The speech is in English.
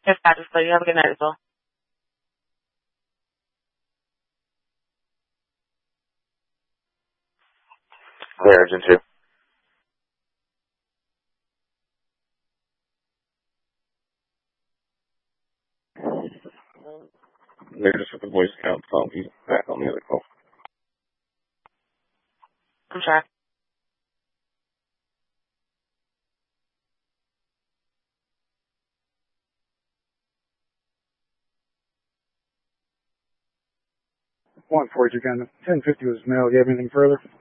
If that is so, you have a good night as well. There, Agent 2. They're just with the voice count, so I'll be back on the other call. I'm sorry. One for you again. 1050 was mailed. You have anything further?